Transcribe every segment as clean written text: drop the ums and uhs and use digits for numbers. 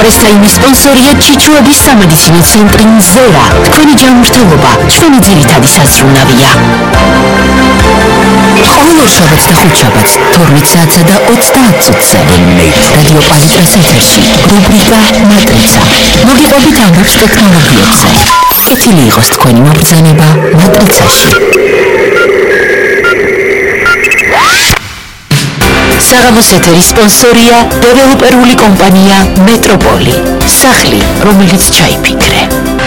პრესაიმის სპონსორია ჩიჩუების სამედიცინო ცენტრი მზერა. თქვენი ჯანმრთელობა ჩვენი ძირითადი საზრუნავია. ყოველ შაბათს და ხუთშაბათს 12 საათსა და 30 წუთზე რადიო პალიტრის ეთერში რუბრიკა მატრიცა. მოგიყვებით ამბებს ტექნოლოგიებზე. ეთილი იყოს თქვენი მობრძანება მატრიცაში. საღამოს ეთერის სპონსორია დეველოპერული კომპანია მეტროპოლი. სახლი, რომელიც ჩაიფიქრე.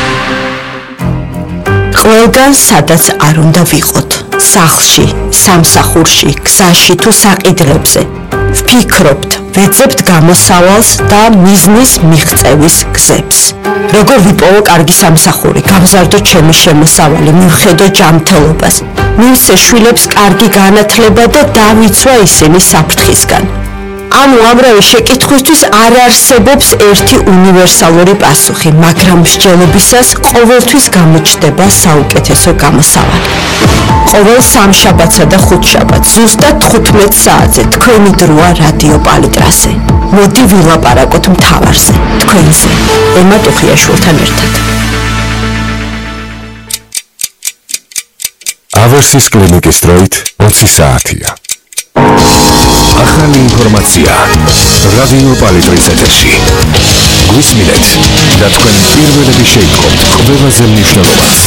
ყველგან სადაც არ უნდა ვიყოთ. სახლში, სამსახურში, გზაში თუ საყიდრებზე. ვფიქრობთ, ვეძებთ გამოსავალს და მიზნის მიღწევის გზებს. როგორ ვიპოვო კარგი სამსახური, გავზარდო ჩემი შემოსავალი, მივხედო ჯანმრთელობას. მივსე შვილებს კარგი განათლება და დავიცვა ისინი საფრთხისგან. ანუ ამრავი შეკითხვისთვის არ არსებობს ერთი უნივერსალური პასუხი, მაგრამ მსჯელობისას ყოველთვის გამოჩნდება საუკეთესო გამოსავალი. ყოველ სამშაბათსა და ხუთშაბათს ზუსტად 15 საათზე თქვენი დროა რადიო პალიტრაზე. მოდი ვილაპარაკოთ მთავარზე, თქვენზე, ემა ტუხიაშვილთან ერთად. ავერსის კლინიკის დროით 20 საათია. ახალი ინფორმაცია რადიო პალიტრის ეთერში. გვისმინეთ და თქვენ პირველები შეიტყობთ ყველაზე მნიშვნელოვანს.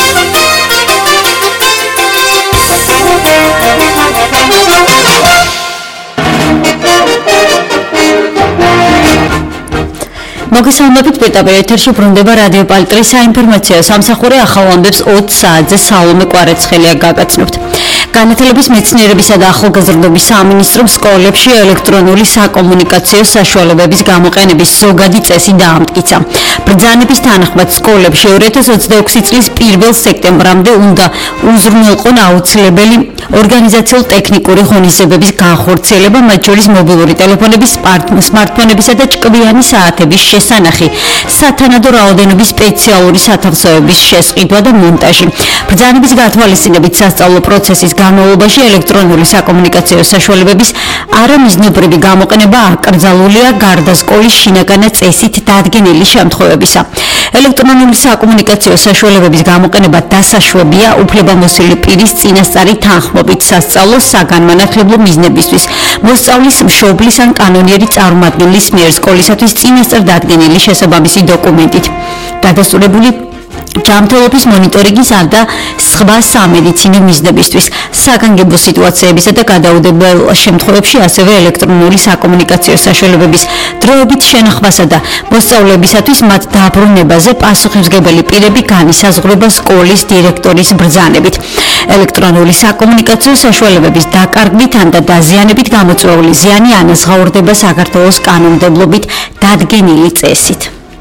მოგესალმებით, პირდაპირ ეთერში ბრუნდება რადიო პალიტრის საინფორმაციო სამსახური. ახალ ამბებს 20 საათზე სალომე კვარაცხელია გაგაცნობთ. განათლების, მეცნიერებისა და ახალგაზრდობის სამინისტრომ სკოლებში ელექტრონული საკომუნიკაციო საშუალებების გამოყენების ზოგადი წესი დაამტკიცა. ბრძანების თანახმად სკოლებში 2026 წლის 1 სექტემბრამდე უნდა უზრუნველყონ აუცილებელი ორგანიზაციულ-ტექნიკური ღონისძიებების განხორციელება, მათ შორის მობილური ტელეფონების, სმარტფონებისა და ჭკვიანი საათების შესანახი, სათანადო რაოდენობის სპეციალური სათავსოების შესყიდვა და მონტაჟი. ბრძანების გათვალისწინებით სასწავლო პროცესის განმავლობაში ელექტრონული საკომუნიკაციო საშუალებების არამიზნობრივი გამოყენება აკრძალულია გარდა სკოლის შინაგანა წესით დადგენილი შემთხვევებისა. ელექტრონული საკომუნიკაციო საშუალებების გამოყენება დასაშვებია უფლებამოსილი პირის წინასწარი თანხმობით სასწავლო საგანმანათლებლო მიზნებისთვის, მოსწავლის, მშობლის ან კანონიერი წარმომადგენლის მიერ სკოლისათვის წინასწარ დადგენილი შესაბამისი დოკუმენტით. დადასტურებული ჯანმრთელობის მონიტორინგის და სხვა სამედიცინო მიზნებისთვის, საგანგებო სიტუაციებისა და გადაუდებელ შემთხვევებში, ასევე ელექტრონული საკომუნიკაციო საშუალებების დროებით შენახვასა და მოსწავლებისათვის მათ დაბრუნებაზე პასუხისმგებელი პირები განისაზღვრება სკოლის დირექტორის ბრძანებით. ელექტრონული საკომუნიკაციო საშუალებების დაკარგვით ან დაზიანებით გამოწვეული ზიანი ანაზღაურდება საქართველოს კანონმდებლობით დადგენილი წესით.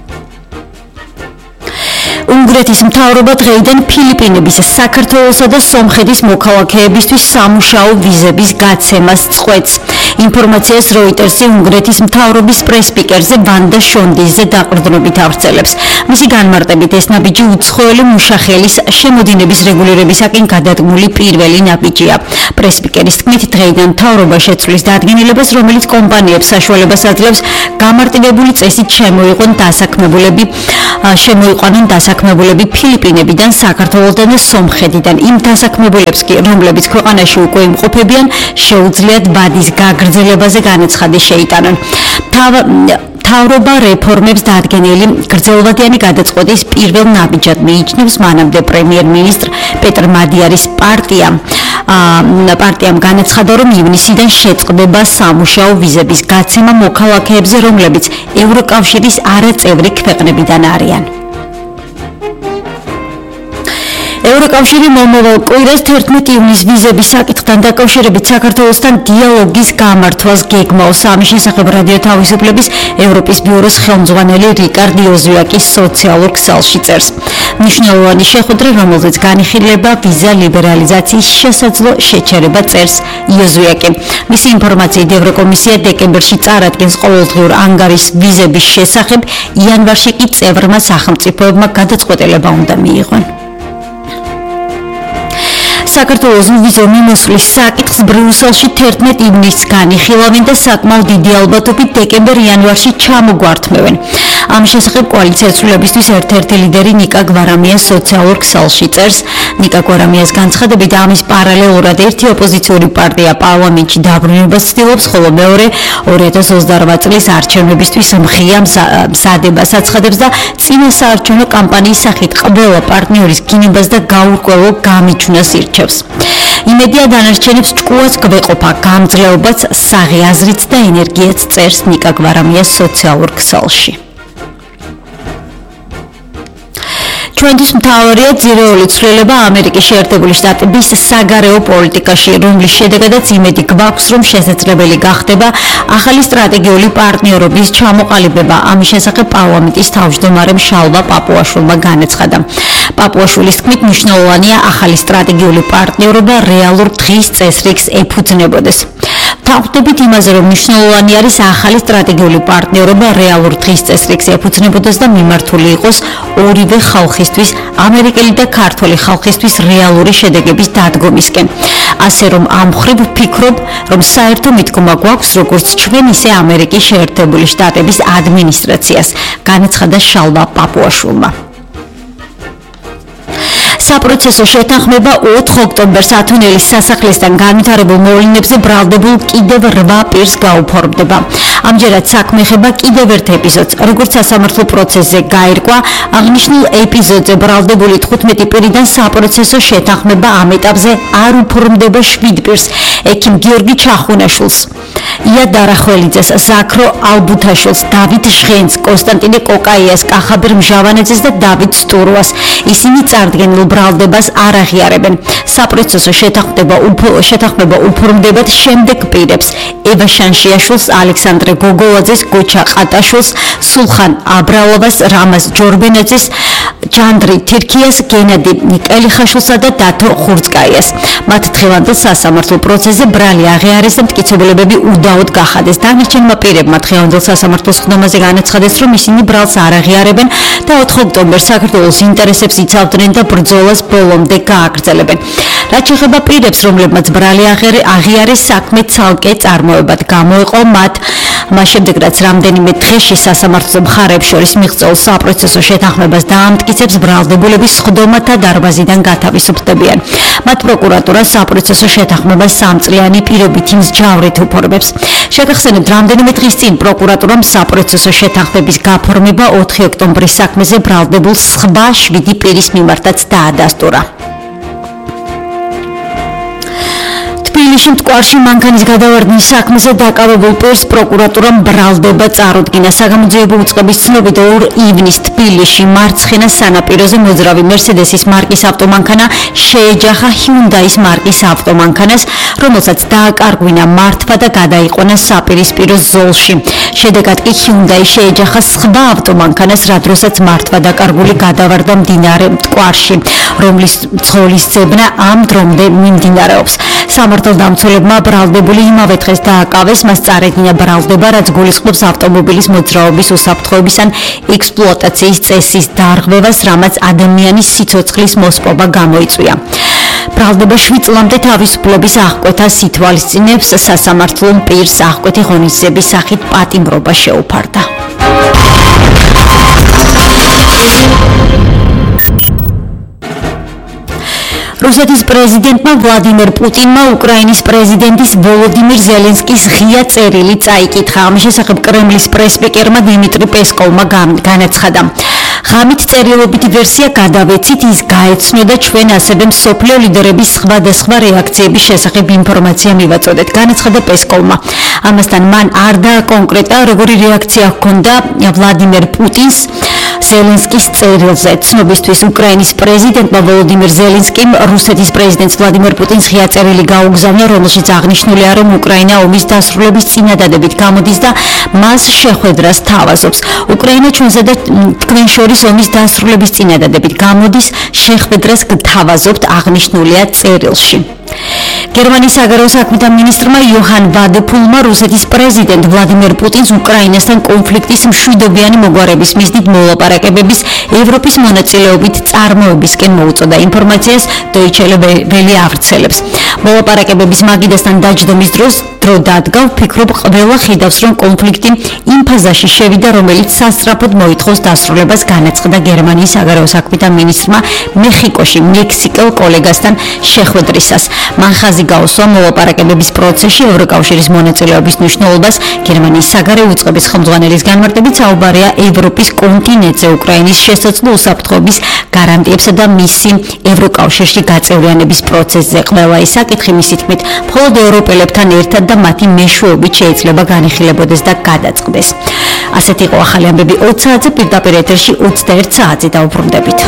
უნგრეთის მთავრობა დღეიდან ფილიპინების, საქართველოსა და სომხეთის მოქალაქეებისთვის სამუშაო ვიზების გაცემას წყვეტს. ინფორმაციას როიტერსი უნგრეთის მთავრობის პრესპიკერზე ვანდა შონდიზზე დაყრდნობით ავრცელებს. მისი განმარტებით ეს ნაბიჯი უცხოელი მუშახელის შემოდინების რეგულირებისაკენ გადადგმული პირველი ნაბიჯია. პრესპიკერის თქმით, დღეიდან მთავრობა შეცვლის დადგენილებას, რომელიც კომპანიებს საშუალებას აძლევს გამარტივებული წესით შემოიყვანონ დასაქმებულები ფილიპინებიდან, საქართველოსთან და სომხეთიდან. იმ დასაქმებულებს კი, რომლებიც ქვეყანაში უკვე იმყოფებიან, შეუძლიათ ვადის გაგრძელებაზე განაცხადი შეიტანონ. მთავრობა რეფორმებს დადგენილი გრძელვადიანი გადაწყვეტის პირველ ნაბიჯად მიიჩნევს, მანამდე პრემიერ-მინისტრ პეტრ მადიარის პარტიამ განაცხადა, რომ ივნისიდან შეწყდება სამუშაო ვიზების გაცემა მოქალაქეებზე, რომლებიც ევროკავშირის არაწევრი ქვეყნებიდან არიან. ევროკავშირი მომავალ კვირას 11 ივნის ვიზების საკითხთან დაკავშირებით საქართველოსთან დიალოგის გამართვას გეგმავს. ამის შესახებ რადიო თავისუფლების ევროპის ბიუროს ხელმძღვანელი რიკარდ იოზვიაკის სოციალურ ქსელში წერს. მნიშვნელოვანი შეხვედრა, რომელზეც განიხილება ვიზა ლიბერალიზაციის შესაძლო შეჩერება, წერს იოზვიაკი. მისი ინფორმაციით, ევროკომისია დეკემბერში წარადგენს ყოველდღიურ ანგარის ვიზების შესახებ, იანვარში კი წევრმა სახელმწიფოებმა გადაწყვეტილება უნდა მიიღონ. საქართველოს ვიზონი მოსვლის საკითხს ბრიუსელში 11 ივნისს განიხილავენ და საკმაოდ დიდი ალბათობით დეკემბერ-იანვარში ჩამოგვართმევენ. ამ შესახებ კოალიციას ცვლილებისთვის ერთ-ერთი ლიდერი ნიკა გვარამია სოციალურ ქსელში წერს. ნიკა გვარამიას განცხადებით ამის პარალელურად ერთი ოპოზიციური პარტია პარლამენტში დაბრუნებას ცდილობს, ხოლო მეორე 2028 წლის არჩევნებისთვის მხია მზადებას აცხადებს და წინა საარჩევნო კამპანიის სახით ყველა პარტნიორის გინებას და გაურკვეველ გამიჩნევას ირჩევს. იმედია დანარჩენებს ჭკუას გვეყოფა, გამძლეობაც, საღი აზრიც და ენერგიაც წერს ნიკა გვარამიას სოციალურ ქსელში. ჩვენთვის მთავარია ძირეული ცვლილება ამერიკის შეერთებული შტატების საგარეო პოლიტიკაში, რომლის შედეგადაც იმედი გვაქვს, რომ შესაძლებელი გახდება ახალი სტრატეგიული პარტნიორობის ჩამოყალიბება. ამის შესახებ პარლამენტის თავმჯდომარემ შალვა პაპუაშვილმა განაცხადა. პაპუაშვილის თქმით, მნიშვნელოვანია ახალი სტრატეგიული პარტნიორობა რეალურ დღის წესრიგს ეფუძნებოდეს. თავდებით იმაზე, რომ მნიშვნელოვანი არის ახალი სტრატეგიული პარტნიორობა რეალურ დღის წესრიგს ეფუძნებოდეს და მიმართული იყოს ორივე ხალხისთვის, ამერიკელი და ქართველი ხალხისთვის რეალური შედეგების დადგომისკენ. ასე რომ ამ მხრივ ვფიქრობ, რომ საერთო მიდგომა გვაქვს როგორც ჩვენ, ისე ამერიკის შეერთებული შტატების ადმინისტრაციას, განაცხადა შალვა პაპუაშვილმა. საპროცესო შეთანხმება 4 ოქტომბერს ათონელის სასახლესთან განვითარებულ მოვლენებზე ბრალდებულ კიდევ 8 პირს გაუფორმდება. ამჯერად საქმე ეხება კიდევ ერთ ეპიზოდს. როგორც სასამართლო პროცესზე გაირკვა, აღნიშნულ ეპიზოდზე ბრალდებული 15 პირიდან საპროცესო შეთანხმება ამ ეტაპზე არ უფორმდება 7 პირს: ექიმ გიორგი ჩახუნაშვილს, ია დარახველიძეს, ზაქრო ალბუთაშვილს, დავით ჟღენს, კონსტანტინე კოკაიას, კახაბერ მჟავანაძეს და დავით სტურვას. ისინი წარდგენილ ბრალდებას არ აღიარებენ. საპროცესო შეთანხმება უფორმდებათ შემდეგ პირებს: ევა შანშიაშვილს, ალექსანდრე გოგოლაძეს, გოჩა ყატაშვილს, სულხან აბრალოვას, რამაზ ჯორბენაძეს, ჯანდრი თირქიას, გენადი ნიკელიხაშვილსა და დათო ხურცკაიას. მათ დღევანდელ სასამართლო პროცესზე ბრალი აღიარეს და მტკიცებულებები უდაოდ გახადეს. დანარჩენმა პირებმა დღევანდელ სასამართლოს ხდომაზე განაცხადეს, რომ ისინი ბრალს არ აღიარებენ და 4 ოქტომბერს საქართველოს ინტერესებს იცავდნენ და ბრძოლას ბოლომდე გააგრძელებენ. რაც შეეხება პირებს, რომლებმაც ბრალი აღიარეს, საქმე ცალკე წარმოებად გამოეყო მათ შემდეგ, რაც რამდენიმე დღეში სასამართლო მხარეებს შორის მიღწეულ საპროცესო შეთანხმებას დაამტკიცებს, ბრალდებულების სხდომათა დარბაზიდან გათავისუფლდებიან. მათ პროკურატურა საპროცესო შეთანხმებას 3 წლიანი პირობითი მსჯავრით უფორმებს. შეგახსენებთ, რამდენიმე დღის წინ პროკურატურამ საპროცესო შეთანხმების გაფორმება 4 ოქტომბრის საქმეზე ბრალდებულ სხვა 7 პირის მიმართაც დაადასტურა. თბილისში მტკვარში მანქანის გადავარდნის საქმეზე დაკავებულ პირს პროკურატურამ ბრალდება წარუდგინა. საგამოძიებო უწყების ცნობით 2 ივნისს თბილისში მარცხენა სანაპიროზე მოძრავი მერსედესის მარკის ავტომანქანა შეეჯახა ჰიუნდაის მარკის ავტომანქანას, რომელსაც დააკარგვინა მართვა და გადაიყვანა საპირისპირო ზოლში. შედეგად კი ჰიუნდაი შეეჯახა სხვა ავტომანქანას, რა დროსაც მართვა დაკარგული გადავარდა მდინარე მტკვარში, რომლის ცხოვლის ძებნა ამ დრომდე მიმდინარეობს. სამართალდამცველებმა ბრალდებული იმავე დღეს დააკავეს, მას წარედგინა ბრალდება, რაც გულისხმობს ავტომობილის მოძრაობის უსაფრთხოების ან ექსპლუატაციის წესის დარღვევას, რამაც ადამიანის სიცოცხლის მოსპობა გამოიწვია. ბრალდება 7 წლამდე თავისუფლების აღკვეთას ითვალისწინებს, სასამართლომ პირს აღკვეთი ღონისძიების სახით პატიმრობა შეუფარდა. რუსეთის პრეზიდენტმა ვლადიმერ პუტინმა უკრაინის პრეზიდენტის ვოლოდიმირ ზელენსკის ღია წერილი წაიკითხა. ამის შესახებ კრემლის პრესპიკერმა დიმიტრი პესკოვმა განაცხადა. ღამით წერილობითი ვერსია გადავეცით, ის გაეცნოდა ჩვენ ასევე მსოფლიო ლიდერების სხვადასხვა რეაქციების შესახებ ინფორმაცია მივაწოდეთ, განაცხადა პესკოვმა. ამასთან მან არ დააკონკრეტა, როგორი რეაქცია ჰქონდა ვლადიმერ პუტინს ზელენსკის წერილზე. ცნობისთვის უკრაინის პრეზიდენტმა ვოლოდიმირ ზელენსკიმ რუსეთის პრეზიდენტს ვლადიმერ პუტინს ღია წერილი გაუგზავნა, რომელშიც აღნიშნულია, რომ უკრაინა ომის დასრულების წინადადებით გამოდის და მას შეხვედრას თავაზობს. უკრაინა ჩვენსა და თქვენ შორის ომის დასრულების წინადადებით გამოდის, შეხვედრას გთავაზობთ, აღნიშნულია წერილში. გერმანიის საგარეო საქმეთა მინისტრმა იოჰან ვადეფულმა რუსეთის პრეზიდენტ ვლადიმერ პუტინს უკრაინასთან კონფლიქტის მშვიდობიანი მოგვარების მიზნით მოლაპარაკებების ევროპის მონაწილეობით წარმოებისკენ მოუწოდა. ინფორმაციას Deutsche Welle ავრცელებს. მოლაპარაკებების მაგიდასთან დაჯდომის დროს დრო დადგა, ვფიქრობ, ყველა ხედავს, რომ კონფლიქტი იმ ფაზაში შევიდა, რომელიც სასწრაფოდ მოითხოვს დასრულებას, განაცხადა გერმანიის საგარეო საქმეთა მინისტრმა მეხიკოში მექსიკელ კოლეგასთან შეხვედრისას. მან ხაზი გაუსვა მოლაპარაკებების პროცესში ევროკავშირის მონაწილეობის მნიშვნელობას. გერმანიის საგარეო უწყების ხელმძღვანელის განმარტებით საუბარია ევროპის კონტინენტზე უკრაინის შესაძლო უსაფრთხოების გარანტიებსა და მისი ევროკავშირში გაწევრიანების პროცესზე. ყველა ეს საკითხი მისი თქმით, მხოლოდ ევროპელებთან ერთად და მათი მეშვეობით შეიძლება განიხილებოდეს და გადაწყდეს. ასეთი იყო ახალი ამბები 20 საათზე, პირდაპირ ეთერში 21 საათზე დავუბრუნდებით.